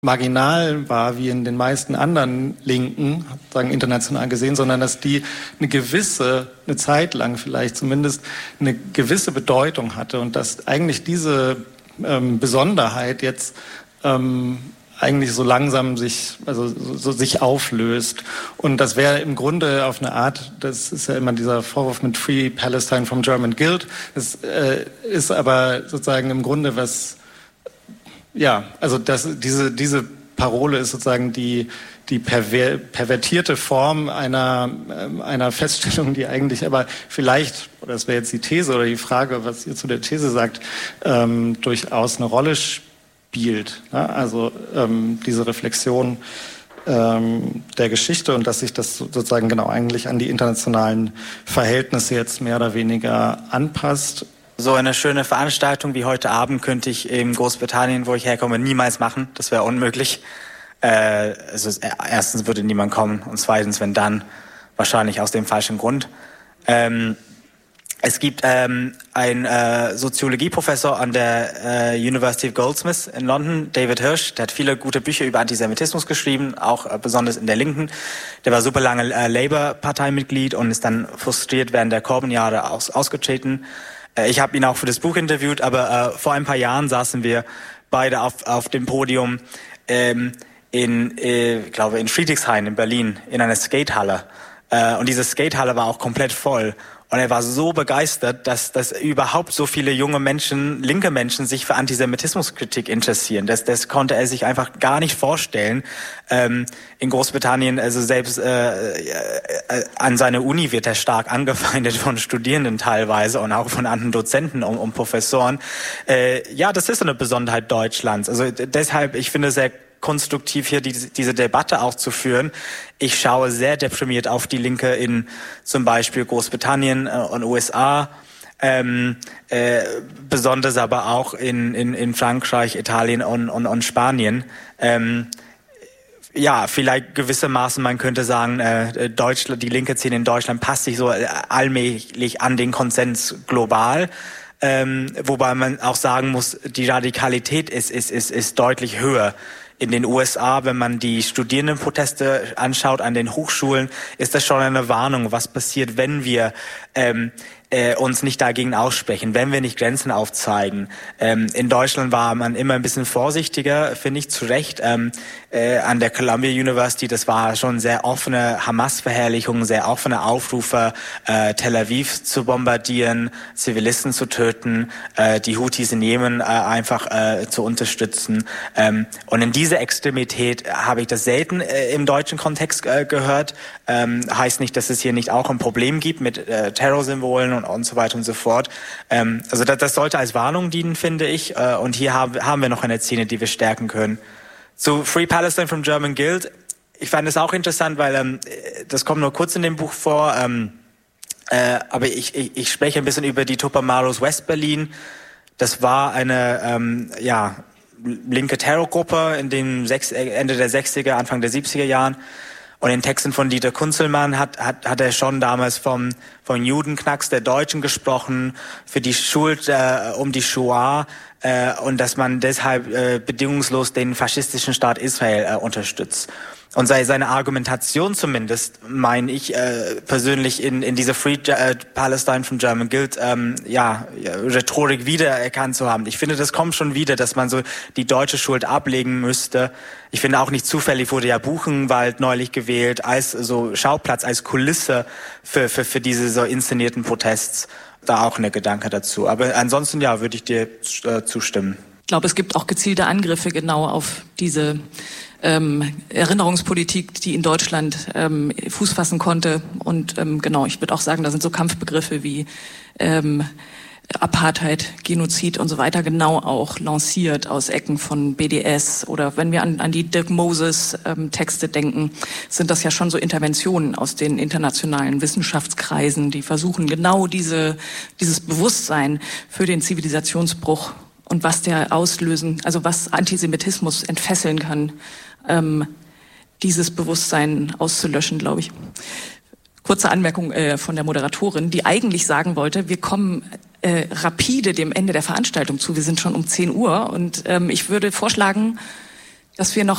marginal war wie in den meisten anderen Linken, sagen international gesehen, sondern dass die eine Zeit lang vielleicht zumindest eine gewisse Bedeutung hatte und dass eigentlich diese Besonderheit jetzt eigentlich so langsam sich auflöst. Und das wäre im Grunde auf eine Art, das ist ja immer dieser Vorwurf mit Free Palestine from German Guild, das ist aber sozusagen im Grunde was, ja, also diese Parole ist sozusagen die pervertierte Form einer Feststellung, die eigentlich aber vielleicht, oder das wäre jetzt die These oder die Frage, was ihr zu der These sagt, durchaus eine Rolle spielt. Ne? Also diese Reflexion der Geschichte und dass sich das sozusagen genau eigentlich an die internationalen Verhältnisse jetzt mehr oder weniger anpasst. So eine schöne Veranstaltung wie heute Abend könnte ich in Großbritannien, wo ich herkomme, niemals machen. Das wäre unmöglich. Also erstens würde niemand kommen und zweitens, wenn dann, wahrscheinlich aus dem falschen Grund. Es gibt einen Soziologieprofessor an der University of Goldsmiths in London, David Hirsch, der hat viele gute Bücher über Antisemitismus geschrieben, auch besonders in der Linken. Der war super lange Labour-Parteimitglied und ist dann frustriert während der Corbyn-Jahre ausgetreten. Ich habe ihn auch für das Buch interviewt, aber vor ein paar Jahren saßen wir beide auf dem Podium ich glaube in Friedrichshain in Berlin in einer Skatehalle. Und diese Skatehalle war auch komplett voll. Und er war so begeistert, dass überhaupt so viele junge Menschen, linke Menschen, sich für Antisemitismuskritik interessieren. Das konnte er sich einfach gar nicht vorstellen. In Großbritannien, also selbst an seiner Uni wird er stark angefeindet von Studierenden teilweise und auch von anderen Dozenten und Professoren. Ja, das ist eine Besonderheit Deutschlands. Also deshalb, ich finde es sehr konstruktiv hier diese Debatte auch zu führen. Ich schaue sehr deprimiert auf die Linke in zum Beispiel Großbritannien und USA, besonders aber auch in Frankreich, Italien und Spanien. Ja, vielleicht gewissermaßen, man könnte sagen, Deutschland, die linke Szene in Deutschland passt sich so allmählich an den Konsens global. Wobei man auch sagen muss, die Radikalität ist deutlich höher. In den USA, wenn man die Studierendenproteste anschaut an den Hochschulen, ist das schon eine Warnung, was passiert, wenn wir uns nicht dagegen aussprechen, wenn wir nicht Grenzen aufzeigen. In Deutschland war man immer ein bisschen vorsichtiger, finde ich, zu Recht. An der Columbia University, das war schon sehr offene Hamas-Verherrlichung, sehr offene Aufrufe, Tel Aviv zu bombardieren, Zivilisten zu töten, die Houthis in Jemen einfach zu unterstützen. Und in dieser Extremität habe ich das selten im deutschen Kontext gehört. Heißt nicht, dass es hier nicht auch ein Problem gibt mit Terrorsymbolen und so weiter und so fort. Also das sollte als Warnung dienen, finde ich. Und hier haben wir noch eine Szene, die wir stärken können. Zu Free Palestine from German Guild. Ich fand es auch interessant, weil das kommt nur kurz in dem Buch vor. Aber ich spreche ein bisschen über die Tupamaros West-Berlin. Das war eine linke Terrorgruppe in den Ende der 60er, Anfang der 70er Jahren. Und in Texten von Dieter Kunzelmann hat er schon damals vom Judenknacks der Deutschen gesprochen, für die Schuld um die Shoah und dass man deshalb bedingungslos den faschistischen Staat Israel unterstützt. Und seine Argumentation zumindest, meine ich persönlich in dieser Free Palestine from German Guild Rhetorik wiedererkannt zu haben. Ich finde, das kommt schon wieder, dass man so die deutsche Schuld ablegen müsste. Ich finde auch nicht zufällig wurde ja Buchenwald neulich gewählt als so Schauplatz, als Kulisse für diese so inszenierten Protests. Da auch eine Gedanke dazu. Aber ansonsten würde ich dir zustimmen. Ich glaube, es gibt auch gezielte Angriffe genau auf diese Erinnerungspolitik, die in Deutschland Fuß fassen konnte. Und ich würde auch sagen, da sind so Kampfbegriffe wie Apartheid, Genozid und so weiter genau auch lanciert aus Ecken von BDS. Oder wenn wir an die Dirk Moses Texte denken, sind das ja schon so Interventionen aus den internationalen Wissenschaftskreisen, die versuchen genau dieses Bewusstsein für den Zivilisationsbruch und was der auslösen, also was Antisemitismus entfesseln kann, dieses Bewusstsein auszulöschen, glaube ich. Kurze Anmerkung von der Moderatorin, die eigentlich sagen wollte, wir kommen rapide dem Ende der Veranstaltung zu. Wir sind schon um 10 Uhr und ich würde vorschlagen, dass wir noch